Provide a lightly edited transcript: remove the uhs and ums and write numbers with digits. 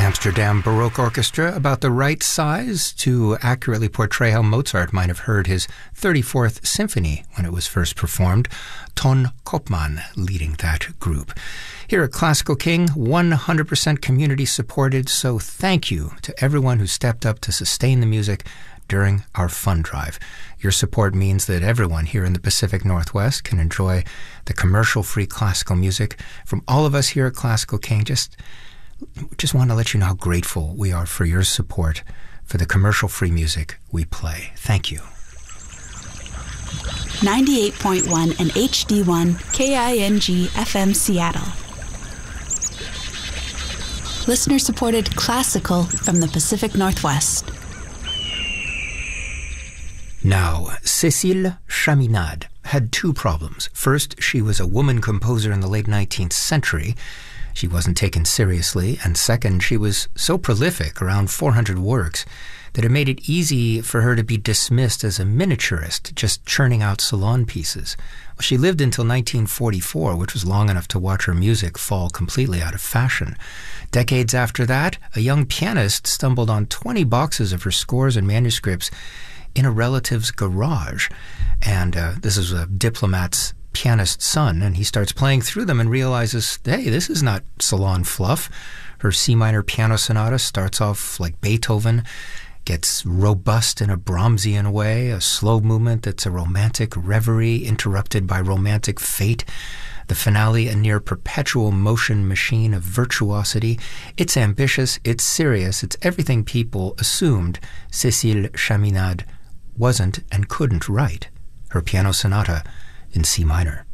Amsterdam Baroque Orchestra, about the right size to accurately portray how Mozart might have heard his 34th Symphony when it was first performed. Ton Koopman leading that group. Here at Classical King, 100% community supported, so thank you to everyone who stepped up to sustain the music during our fund drive. Your support means that everyone here in the Pacific Northwest can enjoy the commercial-free classical music from all of us here at Classical King. Just want to let you know how grateful we are for your support for the commercial-free music we play. Thank you. 98.1 and HD1 KING FM Seattle. Listener-supported classical from the Pacific Northwest. Now, Cécile Chaminade had two problems. First, she was a woman composer in the late 19th century. She wasn't taken seriously. And second, she was so prolific, around 400 works, that it made it easy for her to be dismissed as a miniaturist, just churning out salon pieces. Well, she lived until 1944, which was long enough to watch her music fall completely out of fashion. Decades after that, a young pianist stumbled on 20 boxes of her scores and manuscripts in a relative's garage. And this is a diplomat's pianist's son, and he starts playing through them and realizes, hey, this is not salon fluff. Her C minor piano sonata starts off like Beethoven, gets robust in a Brahmsian way, a slow movement that's a romantic reverie interrupted by romantic fate. The finale, a near perpetual motion machine of virtuosity. It's ambitious, it's serious, it's everything people assumed Cécile Chaminade wasn't and couldn't write. Her piano sonata in C minor.